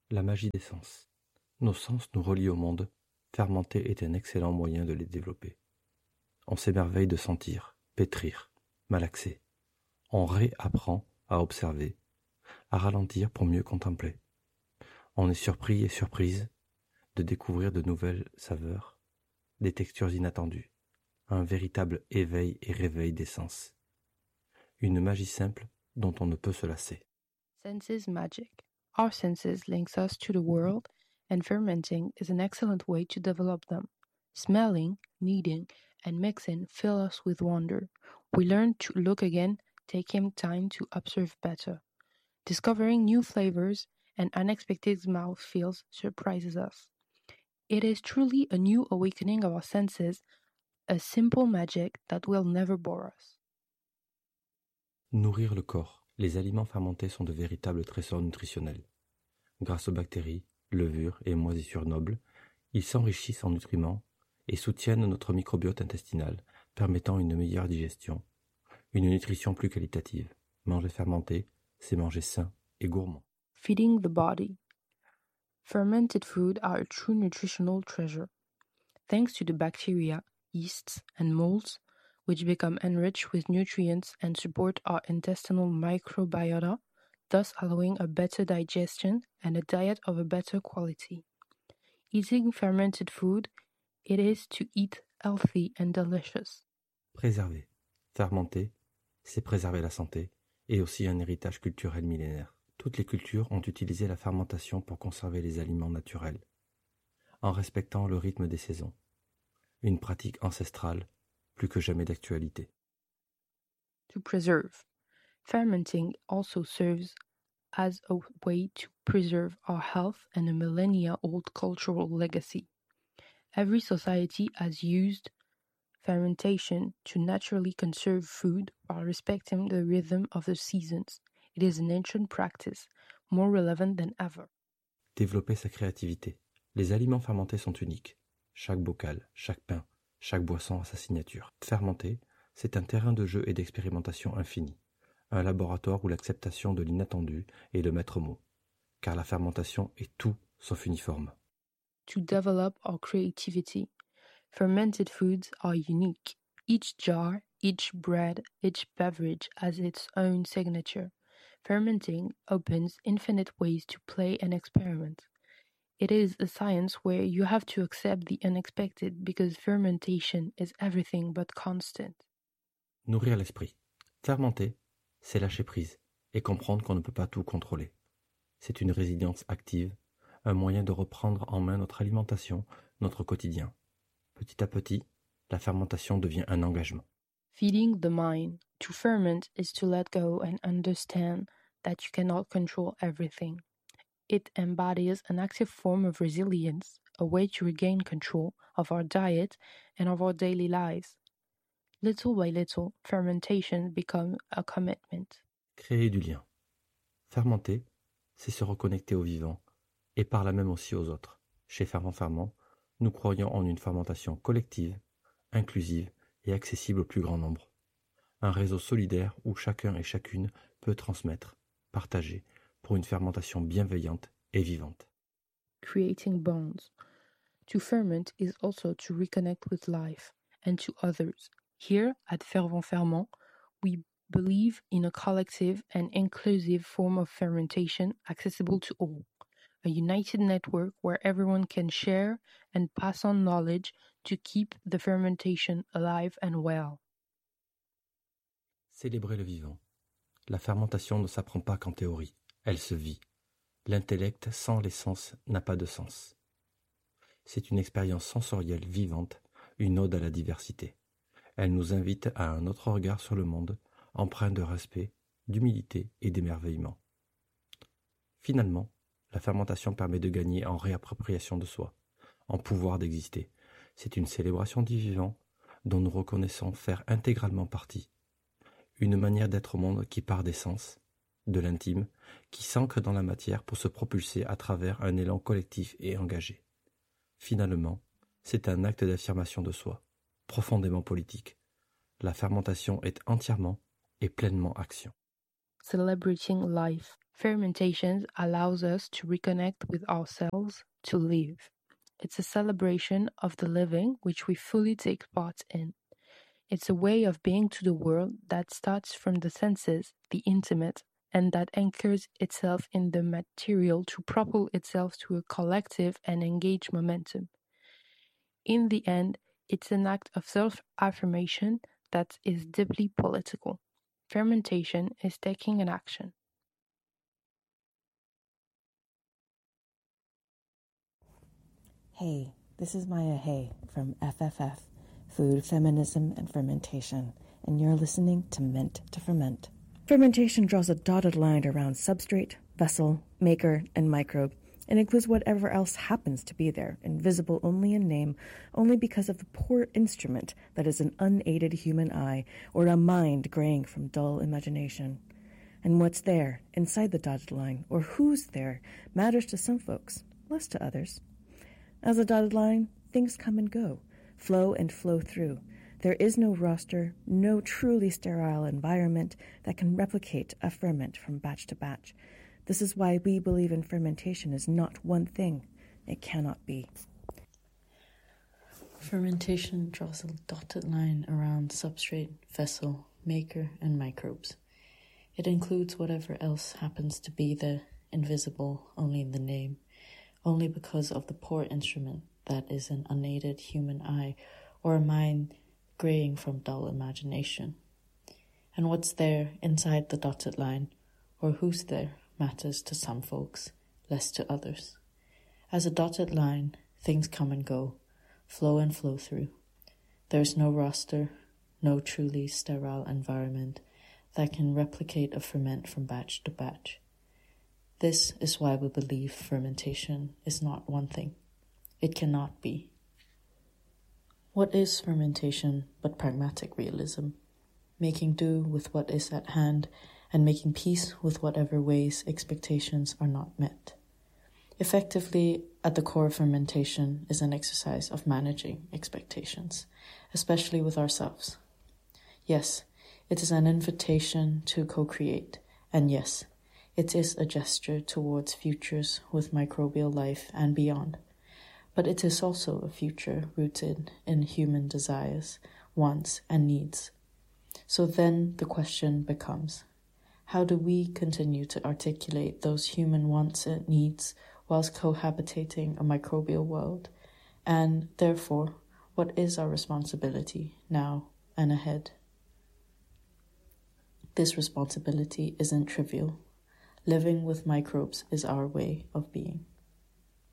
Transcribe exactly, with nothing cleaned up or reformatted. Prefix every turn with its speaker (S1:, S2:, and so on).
S1: La magie des sens. Nos sens nous relient au monde. Fermenter est un excellent moyen de les développer. On s'émerveille de sentir, pétrir, malaxer. On réapprend à observer, à ralentir pour mieux contempler. On est surpris et surprise de découvrir de nouvelles saveurs, des textures inattendues, un véritable éveil et réveil des sens. Une magie simple dont on ne peut se lasser.
S2: Senses magic. Our senses links us to the world, and fermenting is an excellent way to develop them. Smelling, kneading, and mixing fill us with wonder. We learn to look again, taking time to observe better. Discovering new flavors and unexpected mouthfeels surprises us. It is truly a new awakening of our senses, a simple magic that will never bore us.
S1: Nourrir le corps. Les aliments fermentés sont de véritables trésors nutritionnels. Grâce aux bactéries, levures et moisissures nobles, ils s'enrichissent en nutriments et soutiennent notre microbiote intestinal, permettant une meilleure digestion, une nutrition plus qualitative. Manger fermenté, c'est manger sain et gourmand.
S2: Feeding the body. Fermented food are a true nutritional treasure. Thanks to the bacteria, yeasts, and molds, which become enriched with nutrients and support our intestinal microbiota, thus allowing a better digestion and a diet of a better quality. Eating fermented food, it is to eat healthy and delicious.
S1: Préserver. Fermenter, c'est préserver la santé et aussi un héritage culturel millénaire. Toutes les cultures ont utilisé la fermentation pour conserver les aliments naturels, en respectant le rythme des saisons. Une pratique ancestrale, plus que jamais d'actualité.
S2: To preserve. Fermenting also serves as a way to preserve our health and a millennia-old cultural legacy. Every society has used fermentation to naturally conserve food while respecting the rhythm of the seasons. It is an ancient practice, more relevant than ever.
S1: Développer sa créativité. Les aliments fermentés sont uniques. Chaque bocal, chaque pain, chaque boisson a sa signature. Fermenter, c'est un terrain de jeu et d'expérimentation infini. Un laboratoire où l'acceptation de l'inattendu est le maître mot. Car la fermentation est tout sauf uniforme.
S2: To develop our creativity. Fermented foods are unique. Each jar, each bread, each beverage has its own signature. Fermenting opens infinite ways to play and experiment. It is a science where you have to accept the unexpected because fermentation is everything but constant.
S1: Nourrir l'esprit. Fermenter, c'est lâcher prise et comprendre qu'on ne peut pas tout contrôler. C'est une résilience active, un moyen de reprendre en main notre alimentation, notre quotidien. Petit à petit, la fermentation devient un engagement.
S2: Feeding the mind. To ferment is to let go and understand that you cannot control everything. It embodies an active form of resilience, a way to regain control of our diet and of our daily lives. Little by little, fermentation becomes a commitment.
S1: Créer du lien. Fermenter, c'est se reconnecter au vivant et par là même aussi aux autres. Chez Ferment Ferment, nous croyons en une fermentation collective, inclusive et accessible au plus grand nombre. Un réseau solidaire où chacun et chacune peut transmettre, partager, pour une fermentation bienveillante et vivante.
S2: Creating bonds. To ferment is also to reconnect with life and to others. Here at Fervent Ferment, we believe in a collective and inclusive form of fermentation accessible to all. A united network where everyone can share and pass on knowledge to keep the fermentation alive and well.
S1: Célébrer le vivant. La fermentation ne s'apprend pas qu'en théorie, elle se vit. L'intellect sans les sens n'a pas de sens. C'est une expérience sensorielle vivante, une ode à la diversité. Elle nous invite à un autre regard sur le monde, empreint de respect, d'humilité et d'émerveillement. Finalement, la fermentation permet de gagner en réappropriation de soi, en pouvoir d'exister. C'est une célébration du vivant dont nous reconnaissons faire intégralement partie. Une manière d'être au monde qui part des sens, de l'intime, qui s'ancre dans la matière pour se propulser à travers un élan collectif et engagé. Finalement, c'est un acte d'affirmation de soi, profondément politique. La fermentation est entièrement et pleinement action.
S2: Celebrating life. Fermentation allows us to reconnect with ourselves, to live. It's a celebration of the living which we fully take part in. It's a way of being to the world that starts from the senses, the intimate, and that anchors itself in the material to propel itself to a collective and engaged momentum. In the end, it's an act of self-affirmation that is deeply political. Fermentation is taking an action.
S3: Hey, this is Maya Hay from F F F, Food, Feminism, and Fermentation, and you're listening to Meant to Ferment. Fermentation draws a dotted line around substrate, vessel, maker, and microbe, and includes whatever else happens to be there, invisible only in name, only because of the poor instrument that is an unaided human eye or a mind graying from dull imagination. And what's there, inside the dotted line, or who's there, matters to some folks, less to others. As a dotted line, things come and go, flow and flow through. There is no roster, no truly sterile environment that can replicate a ferment from batch to batch. This is why we believe in fermentation is not one thing. It cannot be.
S4: Fermentation draws a dotted line around substrate, vessel, maker, and microbes. It includes whatever else happens to be there, invisible only in the name, only because of the poor instrument that is an unaided human eye or a mind graying from dull imagination. And what's there inside the dotted line, or who's there, matters to some folks, less to others. As a dotted line, things come and go, flow and flow through. There's no roster, no truly sterile environment that can replicate a ferment from batch to batch. This is why we believe fermentation is not one thing. It cannot be. What is fermentation but pragmatic realism? Making do with what is at hand and making peace with whatever ways expectations are not met. Effectively, at the core of fermentation is an exercise of managing expectations, especially with ourselves. Yes, it is an invitation to co-create, and yes, it is a gesture towards futures with microbial life and beyond. But it is also a future rooted in human desires, wants, and needs. So then the question becomes, how do we continue to articulate those human wants and needs whilst cohabitating a microbial world? And therefore, what is our responsibility now and ahead? This responsibility isn't trivial. Living with microbes is our way of being.